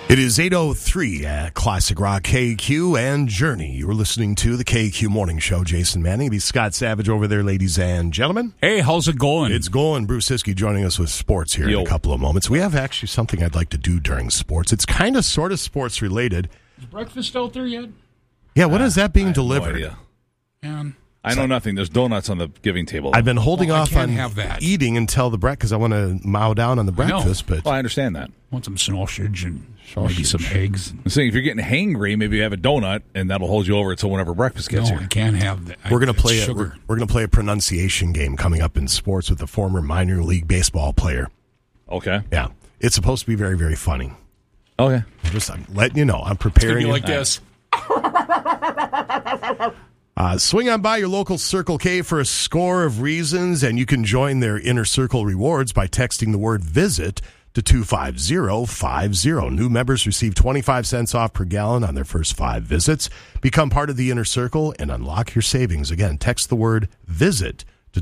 It is 8:03 at Classic Rock KQ and Journey. You're listening to the KQ Morning Show. Jason Manning, be Scott Savage over there, ladies and gentlemen. Hey, how's it going? It's going. Bruce Hiskey joining us with sports here in a couple of moments. We have actually something I'd like to do during sports. It's kind of sort of sports related. Is breakfast out there yet? Yeah, when is that being delivered? No idea. I know nothing. There's donuts on the giving table. I've been holding off on that. eating until the breakfast because I want to mow down on the breakfast. But I understand that. Want some sausage and maybe some eggs. I'm saying if you're getting hangry, maybe you have a donut, and that'll hold you over until whenever breakfast gets here. I can't have that. We're going to play we're going to play a pronunciation game coming up in sports with a former minor league baseball player. Okay. Yeah, it's supposed to be very, very funny. Okay. I'm letting you know. I'm preparing. It's gonna be like this. Swing on by your local Circle K for a score of reasons, and you can join their Inner Circle rewards by texting the word VISIT to 25050. New members receive 25 cents off per gallon on their first 5 visits. Become part of the Inner Circle and unlock your savings. Again, text the word VISIT to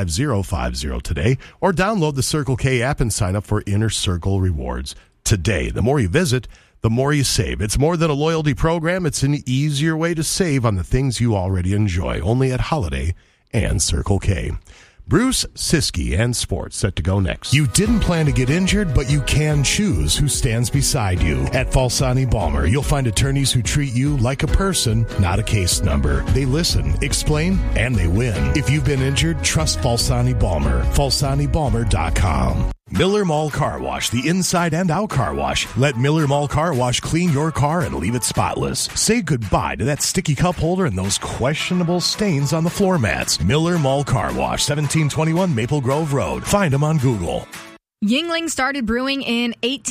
25050 today, or download the Circle K app and sign up for Inner Circle rewards today. The more you visit, the more you save. It's more than a loyalty program. It's an easier way to save on the things you already enjoy. Only at Holiday and Circle K. Bruce Siskey and sports set to go next. You didn't plan to get injured, but you can choose who stands beside you. At Falsani Balmer, you'll find attorneys who treat you like a person, not a case number. They listen, explain, and they win. If you've been injured, trust Falsani Balmer. FalsaniBalmer.com. Miller Mall Car Wash, the inside and out car wash. Let Miller Mall Car Wash clean your car and leave it spotless. Say goodbye to that sticky cup holder and those questionable stains on the floor mats. Miller Mall Car Wash, 1721 Maple Grove Road. Find them on Google. Yuengling started brewing in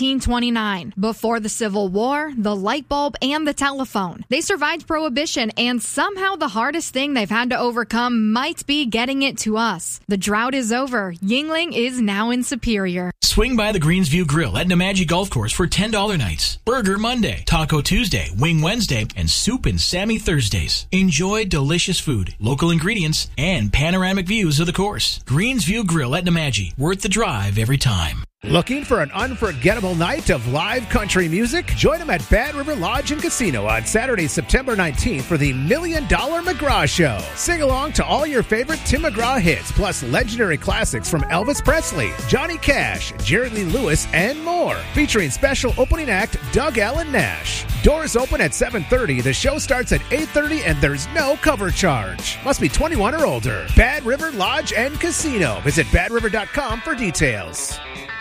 1829. Before the Civil War, the light bulb, and the telephone. They survived Prohibition, and somehow the hardest thing they've had to overcome might be getting it to us. The drought is over. Yuengling is now in Superior. Swing by the Greensview Grill at Nemadji Golf Course for $10 nights. Burger Monday, Taco Tuesday, Wing Wednesday, and Soup and Sammy Thursdays. Enjoy delicious food, local ingredients, and panoramic views of the course. Greensview Grill at Nemadji. Worth the drive every time. Looking for an unforgettable night of live country music? Join them at Bad River Lodge and Casino on Saturday, September 19th for the $1 Million McGraw Show. Sing along to all your favorite Tim McGraw hits, plus legendary classics from Elvis Presley, Johnny Cash, Jerry Lee Lewis, and more. Featuring special opening act Doug Allen Nash. Doors open at 7:30. The show starts at 8:30 and there's no cover charge. Must be 21 or older. Bad River Lodge and Casino. Visit badriver.com for details.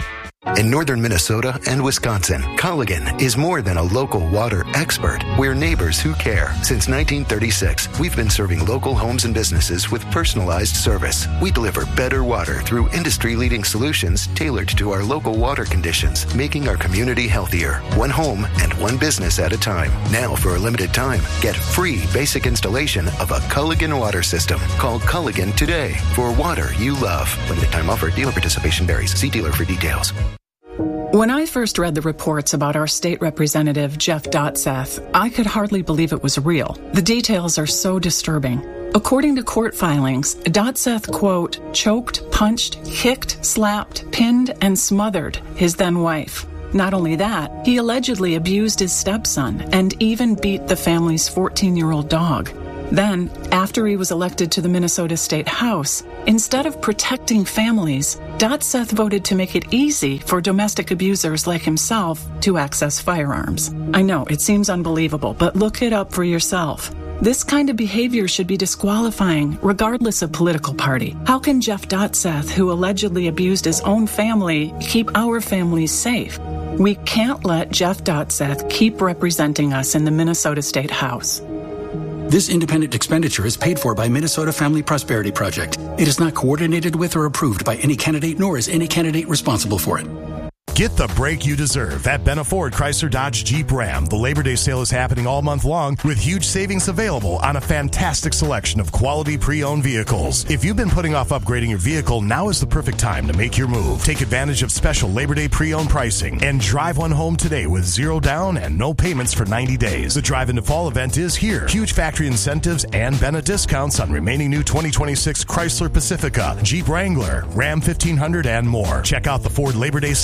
In northern Minnesota and Wisconsin, Culligan is more than a local water expert. We're neighbors who care. Since 1936, we've been serving local homes and businesses with personalized service. We deliver better water through industry-leading solutions tailored to our local water conditions, making our community healthier, one home and one business at a time. Now, for a limited time, get free basic installation of a Culligan water system. Call Culligan today for water you love. Limited time offer. Dealer participation varies. See dealer for details. When I first read the reports about our state representative, Jeff Dotseth, I could hardly believe it was real. The details are so disturbing. According to court filings, Dotseth, quote, choked, punched, kicked, slapped, pinned, and smothered his then wife. Not only that, he allegedly abused his stepson and even beat the family's 14-year-old dog. Then, after he was elected to the Minnesota State House, instead of protecting families, Dotseth voted to make it easy for domestic abusers like himself to access firearms. I know, it seems unbelievable, but look it up for yourself. This kind of behavior should be disqualifying, regardless of political party. How can Jeff Dotseth, who allegedly abused his own family, keep our families safe? We can't let Jeff Dotseth keep representing us in the Minnesota State House. This independent expenditure is paid for by Minnesota Family Prosperity Project. It is not coordinated with or approved by any candidate, nor is any candidate responsible for it. Get the break you deserve at Benna Ford Chrysler Dodge Jeep Ram. The Labor Day sale is happening all month long with huge savings available on a fantastic selection of quality pre-owned vehicles. If you've been putting off upgrading your vehicle, now is the perfect time to make your move. Take advantage of special Labor Day pre-owned pricing and drive one home today with zero down and no payments for 90 days. The Drive into Fall event is here. Huge factory incentives and Benna discounts on remaining new 2026 Chrysler Pacifica, Jeep Wrangler, Ram 1500, and more. Check out the Ford Labor Day sales event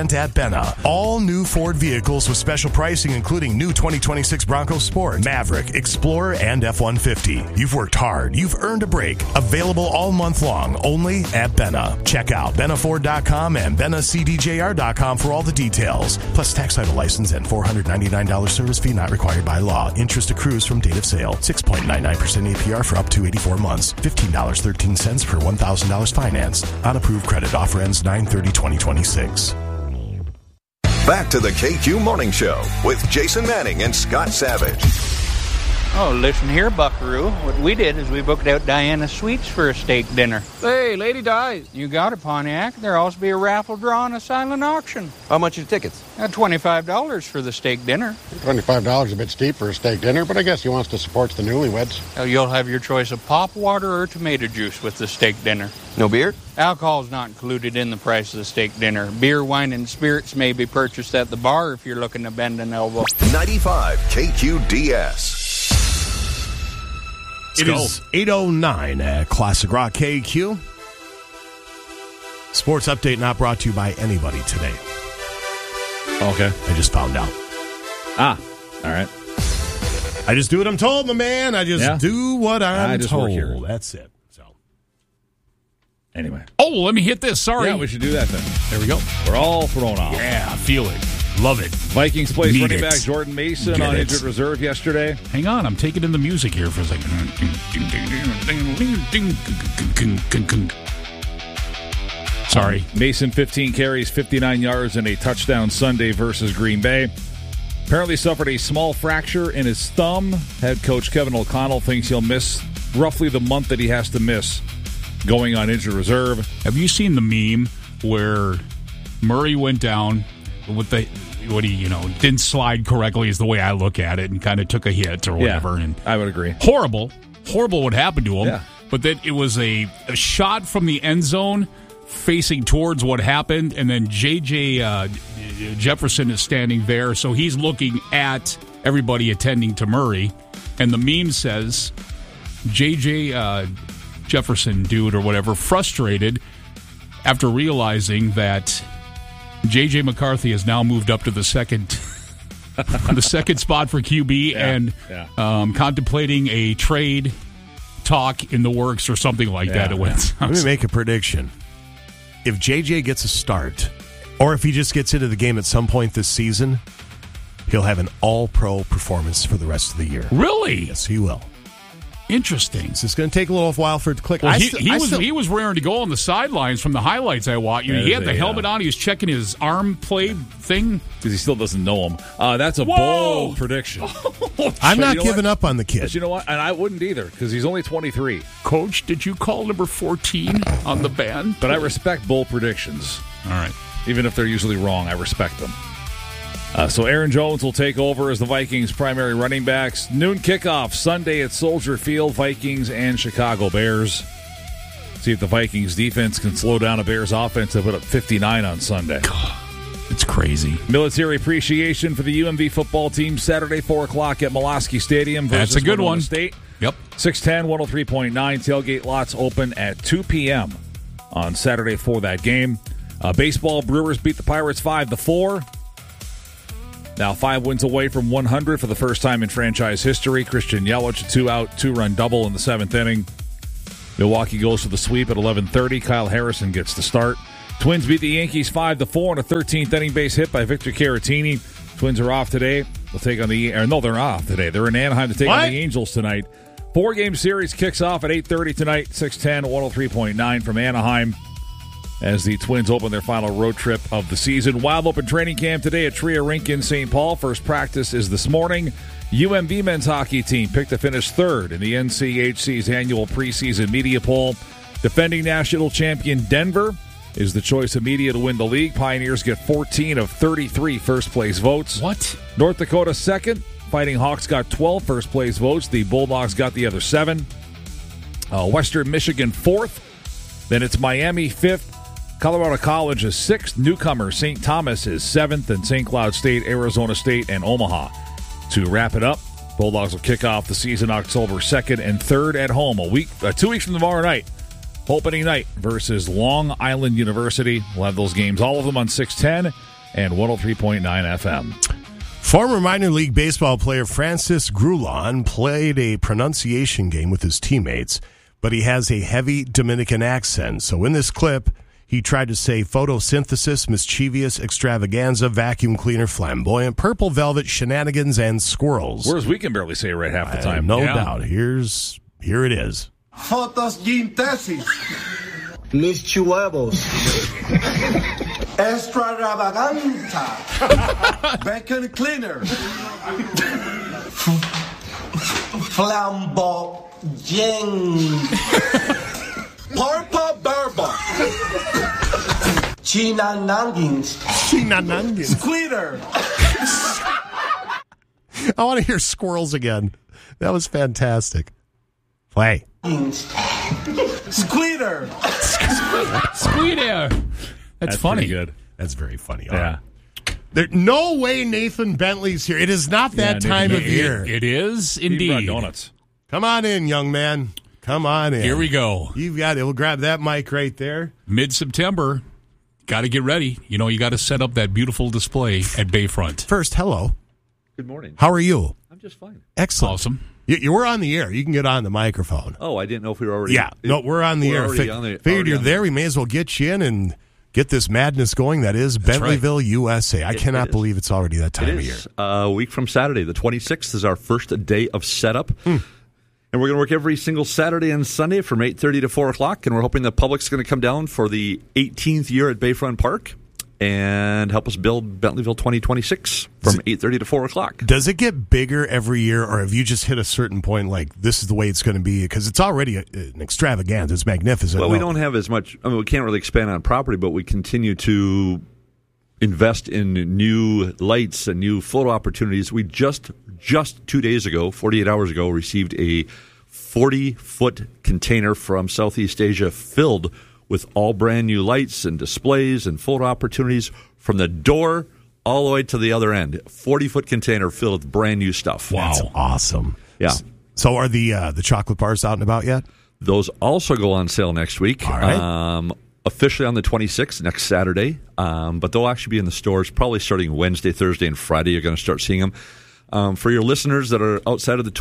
event at Benna. All new Ford vehicles with special pricing, including new 2026 Bronco Sport, Maverick, Explorer, and F-150. You've worked hard. You've earned a break. Available all month long, only at Benna. Check out BennaFord.com and BennaCDJR.com for all the details. Plus tax title license and $499 service fee not required by law. Interest accrues from date of sale. 6.99% APR for up to 84 months. $15.13 per $1,000 financed. On approved credit. Offer ends 9/30/2026. Back to the KQ Morning Show with Jason Manning and Scott Savage. Oh, listen here, Buckaroo. What we did is we booked out Diana Sweets for a steak dinner. Hey, Lady Di. You got it, Pontiac. There'll also be a raffle draw and a silent auction. How much are the tickets? $25 for the steak dinner. $25 is a bit steep for a steak dinner, but I guess he wants to support the newlyweds. You'll have your choice of pop water or tomato juice with the steak dinner. No beer? Alcohol's not included in the price of the steak dinner. Beer, wine, and spirits may be purchased at the bar if you're looking to bend an elbow. 95 KQDS. It is 8:09 at Classic Rock KQ. Sports update not brought to you by anybody today. Okay. I just found out. All right. I just do what I'm told, my man. I just do what I'm just told. work here. That's it. So, anyway. Oh, let me hit this. Sorry. Yeah, we should do that then. There we go. We're all thrown off. Yeah, feel it. Love it. Vikings placed Need running it. back Jordan Mason on injured reserve yesterday. Hang on, I'm taking in the music here for a second. Sorry. Mason, 15 carries, 59 yards, and a touchdown Sunday versus Green Bay. Apparently suffered a small fracture in his thumb. Head coach Kevin O'Connell thinks he'll miss roughly the month that he has to miss going on injured reserve. Have you seen the meme where Murray went down with didn't slide correctly is the way I look at it, and kind of took a hit or whatever. Yeah, and I would agree. Horrible what happened to him. Yeah. But then it was a shot from the end zone facing towards what happened, and then J.J. Jefferson is standing there, so he's looking at everybody attending to Murray, and the meme says J.J. Jefferson dude or whatever, frustrated after realizing that J.J. McCarthy has now moved up to the second spot for QB and contemplating a trade talk in the works or something like that. It went. Let me make a prediction. If J.J. gets a start, or if he just gets into the game at some point this season, he'll have an all-pro performance for the rest of the year. Really? Yes, he will. Interesting. It's just going to take a little while for it to click. Well, he was raring to go on the sidelines from the highlights I watched. He had the helmet on. He was checking his arm play thing. Because he still doesn't know him. That's a bold prediction. I'm not giving up on the kid. But you know what? And I wouldn't either, because he's only 23. Coach, did you call number 14 on the band? But I respect bold predictions. All right. Even if they're usually wrong, I respect them. So Aaron Jones will take over as the Vikings' primary running backs. Noon kickoff Sunday at Soldier Field, Vikings and Chicago Bears. See if the Vikings defense can slow down a Bears offense that put up 59 on Sunday. God, it's crazy. Military appreciation for the UMV football team Saturday, 4 o'clock at Molosky Stadium. That's a good one. State. Yep. 610, 103.9. Tailgate lots open at 2 p.m. on Saturday for that game. Baseball, Brewers beat the Pirates 5-4. Now 5 wins away from 100 for the first time in franchise history. Christian Yelich, a 2-out, 2-run double in the 7th inning. Milwaukee goes for the sweep at 11:30. Kyle Harrison gets the start. Twins beat the Yankees 5-4 on a 13th inning base hit by Victor Caratini. Twins are off today. They'll take on they're off today. They're in Anaheim to take on the Angels tonight. 4-game series kicks off at 8:30 tonight. 610, 103.9 from Anaheim, as the Twins open their final road trip of the season. Wild Open training camp today at Tria Rink in St. Paul. First practice is this morning. UMV men's hockey team picked to finish third in the NCHC's annual preseason media poll. Defending national champion Denver is the choice of media to win the league. Pioneers get 14 of 33 first-place votes. What? North Dakota second. Fighting Hawks got 12 first-place votes. The Bulldogs got the other 7. Western Michigan fourth. Then it's Miami fifth. Colorado College is 6th. Newcomer St. Thomas is 7th. And St. Cloud State, Arizona State, and Omaha. To wrap it up, Bulldogs will kick off the season October 2nd and 3rd at home. 2 weeks from tomorrow night. Opening night versus Long Island University. We'll have those games, all of them on 610. and 103.9 FM. Former minor league baseball player Francis Grulon played a pronunciation game with his teammates, but he has a heavy Dominican accent. So in this clip, he tried to say photosynthesis, mischievous, extravaganza, vacuum cleaner, flamboyant, purple velvet, shenanigans, and squirrels. Whereas we can barely say it right half the time. No doubt. Here it is. Photosynthesis. Mis chuevos. Extravaganza. Vacuum cleaner. Flamboyant. Purple Berba. Chinanangins. Squeater. I want to hear squirrels again. That was fantastic. Play. Squeater. Squeater. That's funny. Good. That's very funny. Yeah. There's no way Nathan Bentley's here. It is not that time of year. It is indeed. Donuts. Come on in, young man. Come on in. Here we go. You've got it. We'll grab that mic right there. Mid-September. Got to get ready. You know, you got to set up that beautiful display at Bayfront. First, hello. Good morning. How are you? I'm just fine. Excellent. Awesome. You were on the air. You can get on the microphone. Oh, I didn't know if we were already. Yeah. No, we're on the air. Figured you're there. We may as well get you in and get this madness going. That is Bentleyville, right. USA. I cannot believe it's already that time of year. A week from Saturday, the 26th, is our first day of setup. And we're going to work every single Saturday and Sunday from 8:30 to 4 o'clock. And we're hoping the public's going to come down for the 18th year at Bayfront Park and help us build Bentleyville 2026 from 8:30 to 4 o'clock. Does it get bigger every year, or have you just hit a certain point, like this is the way it's going to be? Because it's already an extravaganza. It's magnificent. Well, we don't have as much. I mean, we can't really expand on property, but we continue to invest in new lights and new photo opportunities. We just 2 days ago, 48 hours ago, received a 40-foot container from Southeast Asia filled with all brand new lights and displays and photo opportunities from the door all the way to the other end. 40-foot container filled with brand new stuff. Wow. That's awesome. Yeah. So are the chocolate bars out and about yet? Those also go on sale next week. All right. Officially on the 26th, next Saturday. But they'll actually be in the stores probably starting Wednesday, Thursday, and Friday. You're going to start seeing them. For your listeners that are outside of the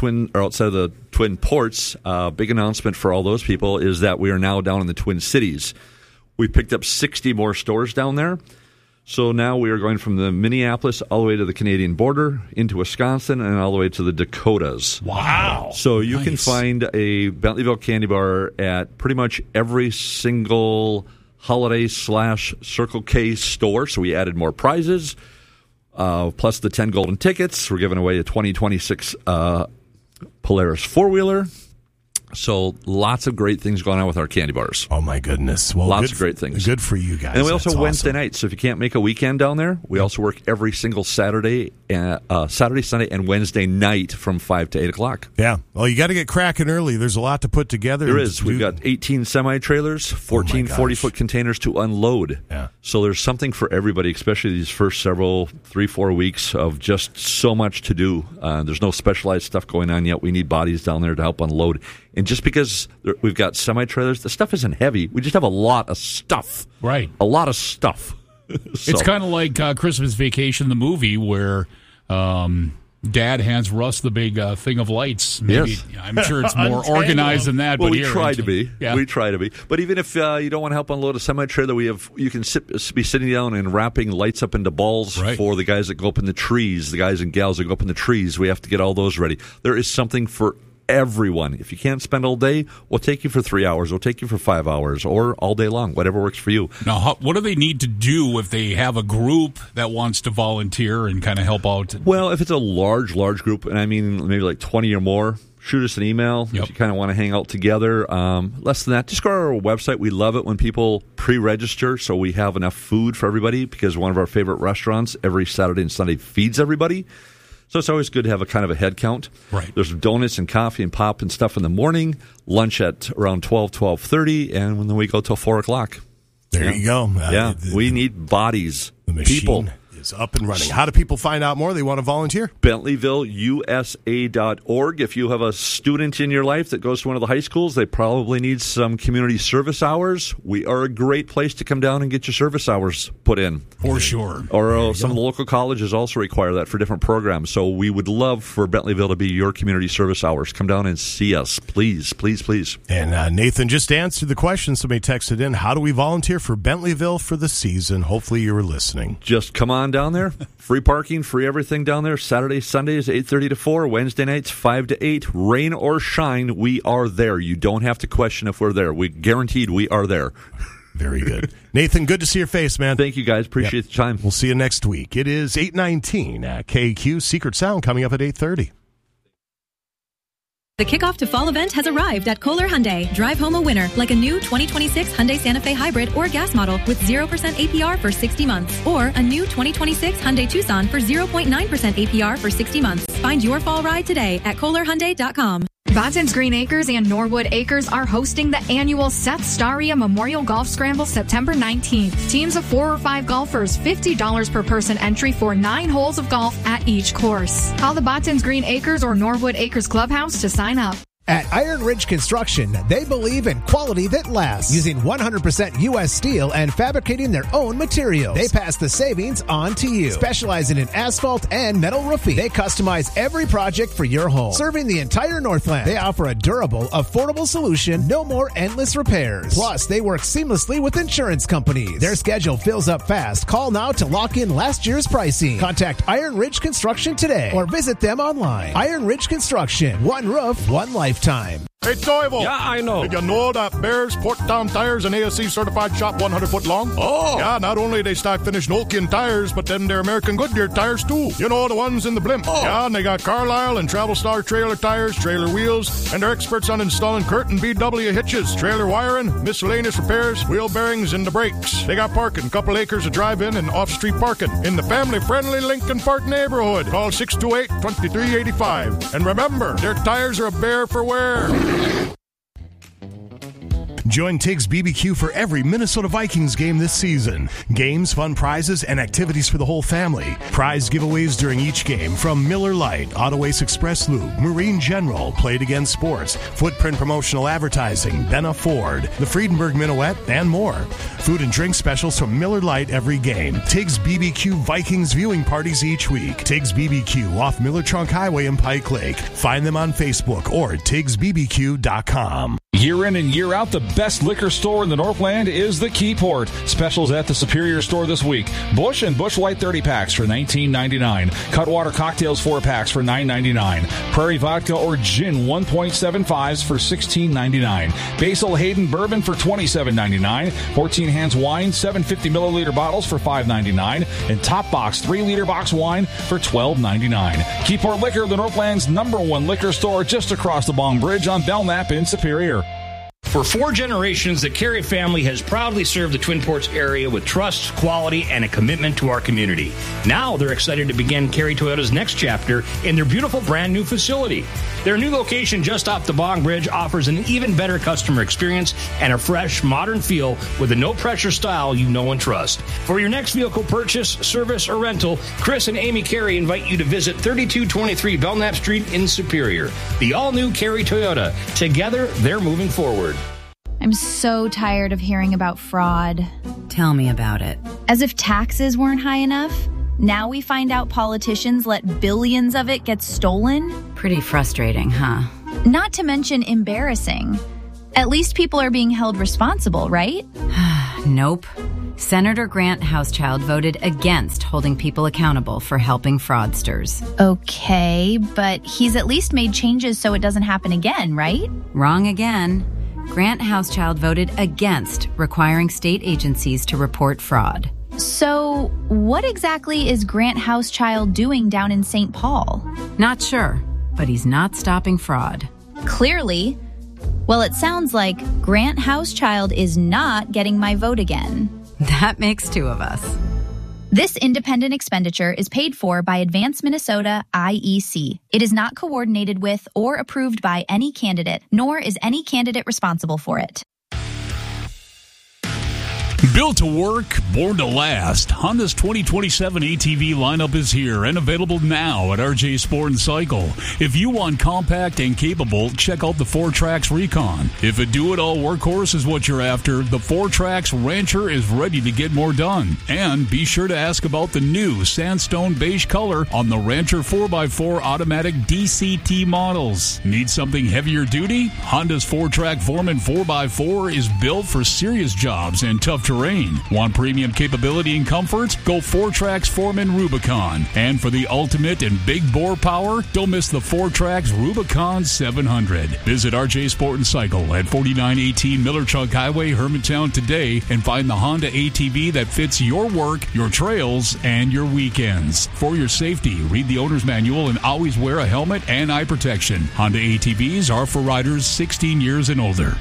Twin Ports, big announcement for all those people is that we are now down in the Twin Cities. We picked up 60 more stores down there. So now we are going from the Minneapolis all the way to the Canadian border, into Wisconsin, and all the way to the Dakotas. Wow. So you can find a Bentleyville candy bar at pretty much every single holiday/Circle K store. So we added more prizes. Plus the 10 golden tickets. We're giving away a 2026 Polaris four-wheeler. So lots of great things going on with our candy bars. Oh, my goodness. Well, lots of great things. Good for you guys. And we also That's Wednesday awesome. night. So if you can't make a weekend down there, we also work every single Saturday, Sunday, and Wednesday night from 5 to 8 o'clock. Yeah. Well, you got to get cracking early. There's a lot to put together. There is. We've got 18 semi-trailers, 14 40-foot containers to unload. Yeah. So there's something for everybody, especially these first 3-4 weeks of just so much to do. There's no specialized stuff going on yet. We need bodies down there to help unload. And just because we've got semi-trailers, the stuff isn't heavy. We just have a lot of stuff. Right. A lot of stuff. It's kind of like Christmas Vacation, the movie, where Dad hands Russ the big thing of lights. Maybe, yes. I'm sure it's more organized than that. Well, but we try to be. Yeah. We try to be. But even if you don't want to help unload a semi-trailer, you can be sitting down and wrapping lights up into balls for the guys that go up in the trees, the guys and gals that go up in the trees. We have to get all those ready. There is something for everyone. If you can't spend all day, we'll take you for 3 hours. We'll take you for 5 hours or all day long, whatever works for you. Now, what do they need to do if they have a group that wants to volunteer and kind of help out? Well, if it's a large group, and I mean maybe like 20 or more, shoot us an email if you kind of want to hang out together. Less than that, just go to our website. We love it when people pre-register so we have enough food for everybody because one of our favorite restaurants every Saturday and Sunday feeds everybody. So it's always good to have a kind of a head count. Right. There's donuts and coffee and pop and stuff in the morning, lunch at around 12:30, and then we go till 4 o'clock. There you go. We need bodies. The machine people. is up and running. How do people find out more? They want to volunteer? BentleyvilleUSA.org. If you have a student in your life that goes to one of the high schools, they probably need some community service hours. We are a great place to come down and get your service hours put in. For sure. Or some of the local colleges also require that for different programs. So we would love for Bentleyville to be your community service hours. Come down and see us, please, please, please. And Nathan just answered the question. Somebody texted in, how do we volunteer for Bentleyville for the season? Hopefully you were listening. Just come on down there. Free parking, free everything down there. Saturdays, Sundays, 8:30 to 4. Wednesday nights, 5 to 8. Rain or shine, we are there. You don't have to question if we're there. We guaranteed we are there. Very good. Nathan, good to see your face, man. Thank you, guys. Appreciate the time. We'll see you next week. It is 8:19 at KQ. Secret Sound coming up at 8:30. The kickoff to fall event has arrived at Kohler Hyundai. Drive home a winner, like a new 2026 Hyundai Santa Fe Hybrid or gas model with 0% APR for 60 months. Or a new 2026 Hyundai Tucson for 0.9% APR for 60 months. Find your fall ride today at KohlerHyundai.com. Baton's Green Acres and Norwood Acres are hosting the annual Seth Staria Memorial Golf Scramble September 19th. Teams of 4 or 5 golfers, $50 per person entry for 9 holes of golf at each course. Call the Baton's Green Acres or Norwood Acres Clubhouse to sign up. At Iron Ridge Construction, they believe in quality that lasts, using 100% U.S. steel and fabricating their own materials. They pass the savings on to you. Specializing in asphalt and metal roofing, they customize every project for your home. Serving the entire Northland, they offer a durable, affordable solution, no more endless repairs. Plus, they work seamlessly with insurance companies. Their schedule fills up fast. Call now to lock in last year's pricing. Contact Iron Ridge Construction today or visit them online. Iron Ridge Construction, one roof, one lifetime. Hey, Toivo. Yeah, I know. Did you know that Bears Porttown Tires and ASC certified shop 100 foot long? Oh. Yeah, not only they stock finished Nokian tires, but then they're American Goodyear tires too. You know, the ones in the blimp. Oh. Yeah, and they got Carlisle and Travel Star trailer tires, trailer wheels, and they're experts on installing Curtin BW hitches, trailer wiring, miscellaneous repairs, wheel bearings, and the brakes. They got parking, couple acres of drive-in and off-street parking in the family-friendly Lincoln Park neighborhood. Call 628-2385. And remember, their tires are a bear for wear. Join Tiggs BBQ for every Minnesota Vikings game this season. Games, fun prizes, and activities for the whole family. Prize giveaways during each game from Miller Lite, Auto Ace Express Lube, Marine General, Played Again Sports, Footprint Promotional Advertising, Benna Ford, the Friedenberg Minuet, and more. Food and drink specials from Miller Lite every game. Tiggs BBQ Vikings viewing parties each week. Tiggs BBQ off Miller Trunk Highway in Pike Lake. Find them on Facebook or TiggsBBQ.com. Year in and year out, the best liquor store in the Northland is the Keyport. Specials at the Superior store this week. Busch and Busch Light 30 packs for $19.99. Cutwater cocktails 4 packs for $9.99. Prairie vodka or gin 1.75s for $16.99. Basil Hayden bourbon for $27.99. 14 Hands wine 750 milliliter bottles for $5.99. And Top Box 3-liter box wine for $12.99. Keyport Liquor, the Northland's #1 liquor store, just across the Bong Bridge on Belknap in Superior. For 4 generations, the Carey family has proudly served the Twin Ports area with trust, quality, and a commitment to our community. Now they're excited to begin Carey Toyota's next chapter in their beautiful brand new facility. Their new location just off the Bong Bridge offers an even better customer experience and a fresh, modern feel with a no-pressure style you know and trust. For your next vehicle purchase, service, or rental, Chris and Amy Carey invite you to visit 3223 Belknap Street in Superior. The all-new Carey Toyota. Together, they're moving forward. I'm so tired of hearing about fraud. Tell me about it. As if taxes weren't high enough, now we find out politicians let billions of it get stolen. Pretty frustrating, huh? Not to mention embarrassing. At least people are being held responsible, right? Nope. Senator Grant Housechild voted against holding people accountable for helping fraudsters. Okay, but he's at least made changes so it doesn't happen again, right? Wrong again. Grant Housechild voted against requiring state agencies to report fraud. So, what exactly is Grant Housechild doing down in St. Paul? Not sure, but he's not stopping fraud. Clearly. Well, it sounds like Grant Housechild is not getting my vote again. That makes 2 of us. This independent expenditure is paid for by Advance Minnesota IEC. It is not coordinated with or approved by any candidate, nor is any candidate responsible for it. Built to work, born to last. Honda's 2027 ATV lineup is here and available now at RJ Sport and Cycle. If you want compact and capable, check out the 4Trax Recon. If a do-it-all workhorse is what you're after, the 4Trax Rancher is ready to get more done. And be sure to ask about the new sandstone beige color on the Rancher 4x4 automatic DCT models. Need something heavier duty? Honda's 4-Track Foreman 4x4 is built for serious jobs and tough terrain. Want premium capability and comfort? Go 4Trax Foreman Rubicon. And for the ultimate and big bore power, don't miss the 4Trax Rubicon 700. Visit RJ Sport and Cycle at 4918 Miller Truck Highway, Hermantown today and find the Honda ATV that fits your work, your trails, and your weekends. For your safety, read the owner's manual and always wear a helmet and eye protection. Honda ATVs are for riders 16 years and older.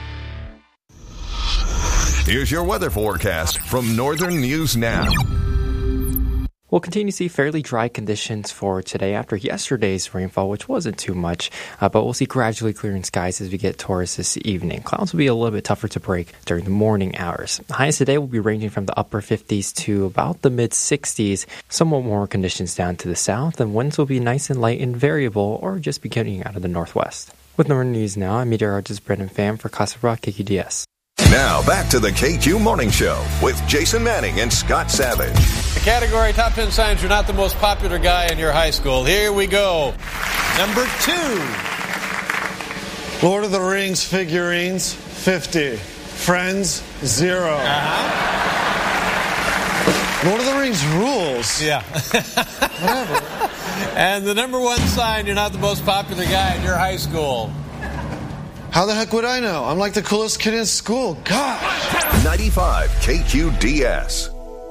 Here's your weather forecast from Northern News Now. We'll continue to see fairly dry conditions for today after yesterday's rainfall, which wasn't too much, but we'll see gradually clearing skies as we get towards this evening. Clouds will be a little bit tougher to break during the morning hours. Highs today will be ranging from the upper 50s to about the mid-60s, somewhat warmer conditions down to the south, and winds will be nice and light and variable or just beginning out of the northwest. With Northern News Now, I'm meteorologist Brendan Pham for Casa Rock KQDS. Now, back to the KQ Morning Show with Jason Manning and Scott Savage. The category top 10 signs you're not the most popular guy in your high school. Here we go. Number 2. Lord of the Rings figurines, 50. Friends, 0. Lord of the Rings rules. Yeah. Whatever. And the number 1 sign you're not the most popular guy in your high school. How the heck would I know? I'm like the coolest kid in school. Gosh. 95 KQDS.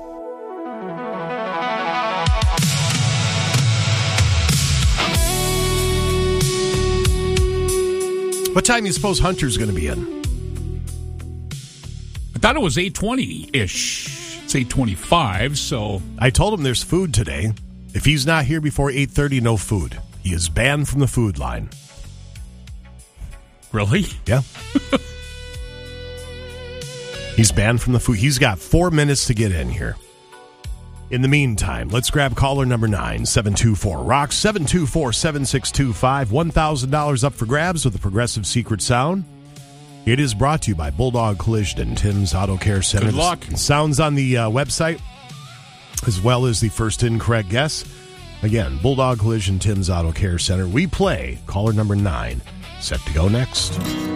What time do you suppose Hunter's going to be in? I thought it was 8:20-ish. It's 8:25, so... I told him there's food today. If he's not here before 8:30, no food. He is banned from the food line. Really? Yeah. He's banned from the food. He's got 4 minutes to get in here. In the meantime, let's grab caller number 9, 724-ROCK, 724-7625. $1,000 up for grabs with the Progressive Secret Sound. It is brought to you by Bulldog Collision and Tim's Auto Care Center. Good luck. The sound's on the website, as well as the first incorrect guess. Again, Bulldog Collision, Tim's Auto Care Center. We play caller number 9. Set to go next.